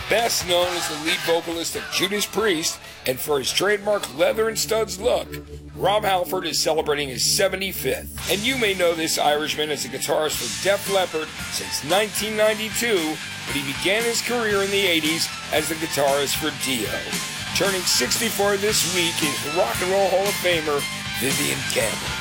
Best known as the lead vocalist of Judas Priest and for his trademark leather and studs look, Rob Halford is celebrating his 75th. And you may know this Irishman as a guitarist for Def Leppard since 1992, but he began his career in the 80s as the guitarist for Dio. Turning 64 this week is Rock and Roll Hall of Famer Vivian Campbell.